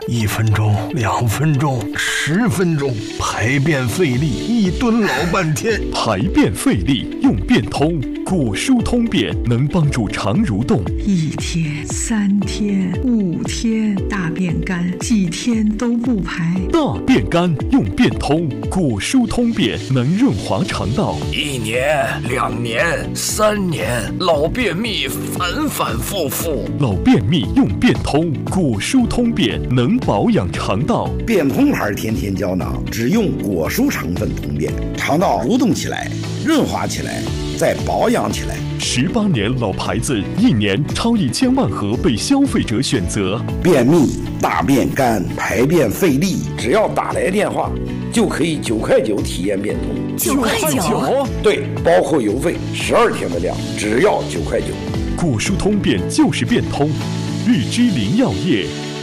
1分钟、2分钟、10分钟，排便费力，一蹲老半天。 排便费力用便通，果蔬通便能帮助肠蠕动。 1天、3天、5天，大便干，几天都不排。 大便干用便通，果蔬通便能润滑肠道。 1年、2年、3年，老便秘反反复复。 老便秘用便通，果蔬通便能保养肠道。 便通牌甜甜胶囊只用果蔬成分通便，肠道蠕动起来，润滑起来，再保养起来。 18年老牌子，1年超1000万盒被消费者选择。 便秘、大便干、排便费力，只要打来电话，就可以9块9体验便通。 9块9？ 对，包括邮费，12天的量，只要9块9。 果蔬通便就是便通，日之林药业。